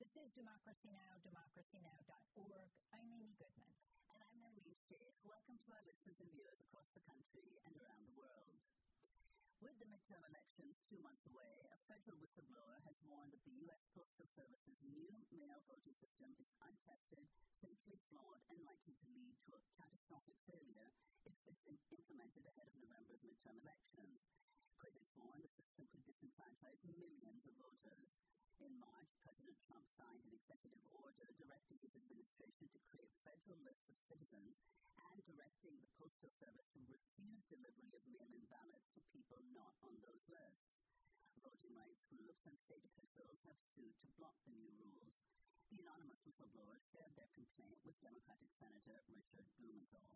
This is Democracy Now!, democracynow.org. I'm Amy Goodman. And I'm Maureen State. Welcome to our listeners and viewers across the country and around the world. With the midterm elections 2 months away, a federal whistleblower has warned that the U.S. Postal Service's new mail voting system is untested, fatally flawed, and likely to lead to a catastrophic failure if it's implemented ahead of November's midterm elections. Critics warn the system could disenfranchise millions of voters. In March, President Trump signed an executive order directing his administration to create federal lists of citizens and directing the Postal Service to refuse delivery of mail-in ballots to people not on those lists. Voting rights groups and state officials have sued to block the new rules. The anonymous whistleblowers shared their complaint with Democratic Senator Richard Blumenthal.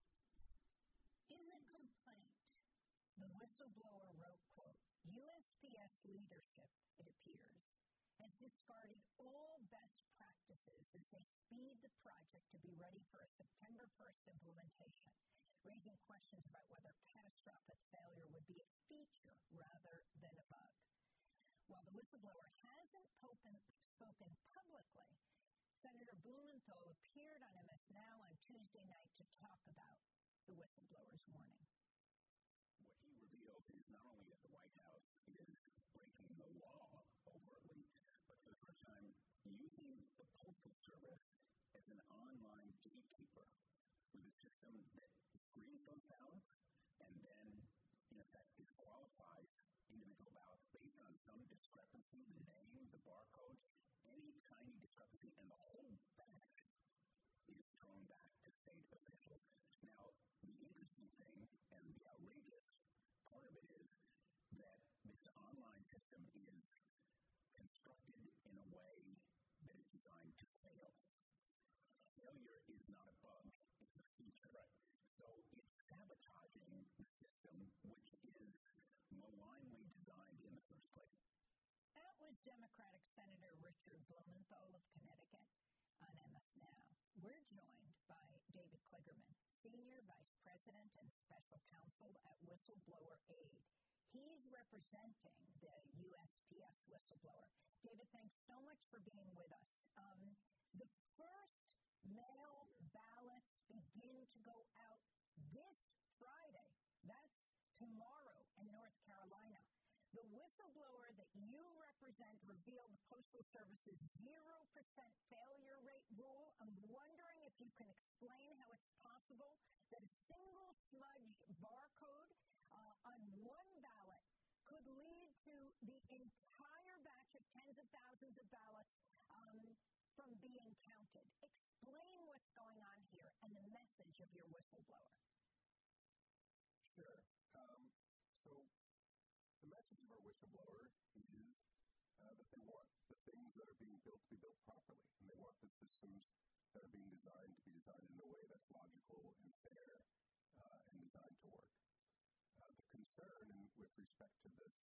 In the complaint, the whistleblower wrote, quote, USPS leadership, it appears, has discarded all best practices as they speed the project to be ready for a September 1st implementation, raising questions about whether catastrophic failure would be a feature rather than a bug. While the whistleblower hasn't spoken publicly, Senator Blumenthal appeared on MS Now on Tuesday night to talk about the whistleblower's warning. What he revealed is not only that the White House is breaking the law overtly, but for the first time using the Postal Service as an online gatekeeper with a system that screens those ballots and then, in effect, disqualifies individual ballots based on some discrepancy, the name, the barcode, any tiny discrepancy, and the whole batch is thrown back to state officials. Now, the interesting thing and the outrageous part of it is that this online system is constructed in a way that is designed to fail. Failure is not a bug, it's a feature. Right? So it's sabotaging the system, which is malignly designed in the first place. That was Democratic Senator Richard Blumenthal of Connecticut on MS Now. We're joined by David Kligerman, Senior Vice President and Special Counsel at Whistleblower Aid. He's representing the USPS whistleblower. David, thanks so much for being with us. The first mail ballots begin to go out this Friday. That's tomorrow in North Carolina. The whistleblower that you represent revealed the Postal Service's 0% failure rate rule. I'm wondering if you can explain how it's possible that a single smudged barcode on one ballot could lead to the entire batch of tens of thousands of ballots from being counted. Explain what's going on here and the message of your whistleblower. Sure. So the message of our whistleblower is that they want the things that are being built to be built properly, and they want the systems that are being designed to be designed in a way that's logical and fair and designed to work. The concern with respect to this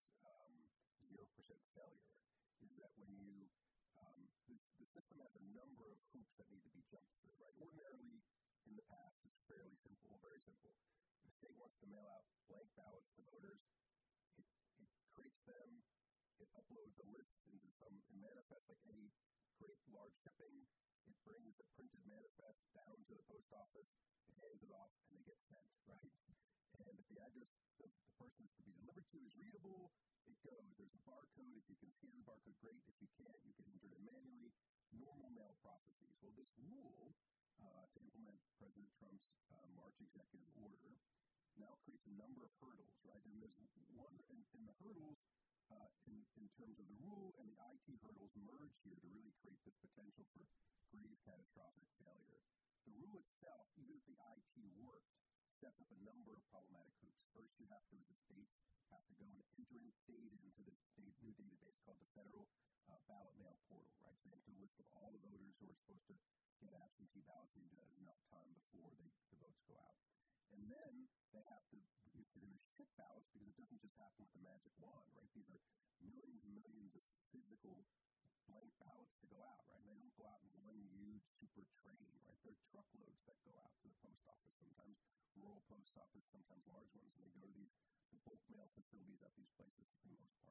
0% failure is that when you, the system has a number of hoops that need to be jumped through, right? Ordinarily, in the past, it's fairly simple, very simple. If the state wants to mail out blank ballots to voters, it creates them, it uploads a list into some manifest, like any great large shipping. It brings the printed manifest down to the post office, it hands it off, and they get sent, right? And if the address the person is to be delivered to is readable, it goes. There's a barcode. If you can scan the barcode, great. If you can't, you can enter it manually. Normal mail processes. Well, this rule to implement President Trump's March executive order now creates a number of hurdles, right? And there's one, and the hurdles in terms of the rule and the IT hurdles merge here to really create this potential for grave catastrophic failure. The rule itself, even if the IT worked, sets up a number of problematic hoops. First, you have to, as the states, have to go and enter in data into this new database called the Federal Ballot Mail Portal, right? So they have a list of all the voters who are supposed to get absentee ballots and do that enough time before the votes go out. And then they have to, if they're going to ship ballots, because it doesn't just happen with a magic wand, right? These are millions and millions of physical blank ballots to go out, right? They don't go out in one huge super train, right? They're truckloads that go out to the post office, sometimes rural post office, sometimes large ones, and they go to the bulk mail facilities at these places for the most part.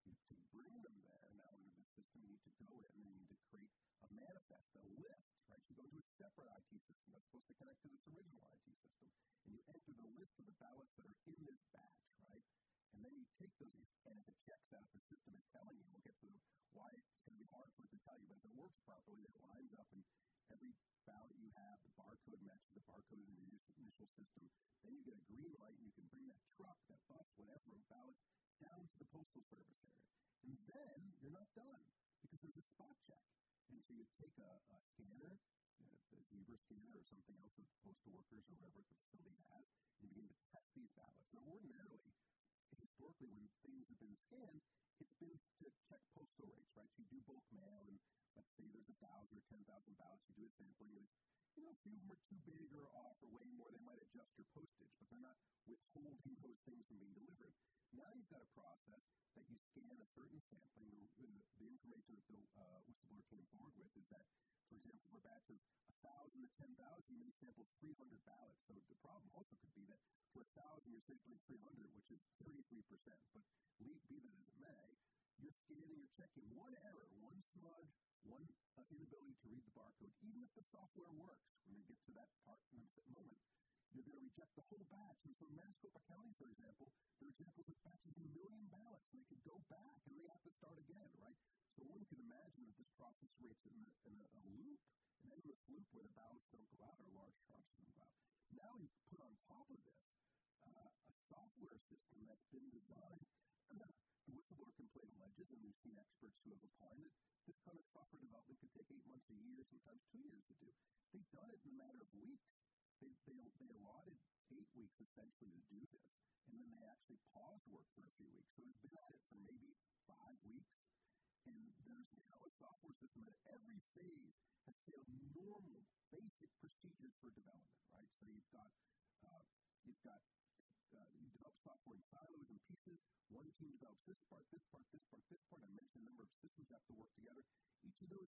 To bring them there, now under the system, you need to go in and you need to create a manifest, a list, right? You go to a separate IT system that's supposed to connect to this original IT system, and you enter the list of the ballots that are in this batch, right? And then you take those, and if it checks out, the system is telling you, we'll get to why it's going to be hard for it to tell you, but if it works properly, it lines up, and every ballot you have, the barcode matches the barcode in the initial system, then you get a green light, and you can bring that truck, that bus, whatever, of ballots down to the Postal Service area. And then you're not done, because there's a spot check. And so you take a scanner, the Zebra scanner or something else that postal workers or whatever the facility has, and you begin to test these ballots. Now, ordinarily, historically, when things have been scanned, it's been to check postal rates, right? You do bulk mail, and let's say there's 1,000 or 10,000 ballots, you do a sampling, and if a few of them are too big or off or way more, they might adjust your postage, but they're not withholding those things from being delivered. Now you've got a process that you scan a certain sampling. The information that the whistleblower came forward with is that, for example, for a batch of 1,000 to 10,000, you may sample 300 ballots. So the problem also could be that for 1,000, you're sampling 300, which is 33%. But be that as it may, you're scanning, you're checking one error, one smudge, one inability to read the barcode. Even if the software works, when we get to that part in a moment, you're going to reject the whole batch. And so in Maricopa County, for example, there are examples of batches of 1 million ballots, and they could go back, and they have to start again, right? So one can imagine that this process rates in a loop, an endless loop where the ballots don't go out or large tranches don't go out. Now you put on top of this a software system that's been designed. The whistleblower complaint alleges, and we've seen experts who have opined that this kind of software development could take 8 months, a year, sometimes 2 years to do. They've done it in a matter of weeks. They allotted 8 weeks essentially to do this, and then they actually paused work for a few weeks. So they've been at it for maybe 5 weeks, and there's now a software system that at every phase has failed normal, basic procedures for development, right? So you develop software in silos and pieces. One team develops this part, this part, this part, this part. I mentioned a number of systems have to work together. Each of those